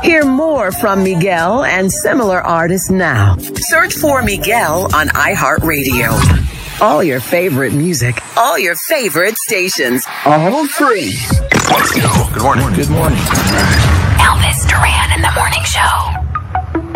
Hear more from Miguel and similar artists now. Search for Miguel on iHeartRadio. All your favorite music, all your favorite stations, all free. Let's go. Good morning. Elvis Duran in the Morning Show.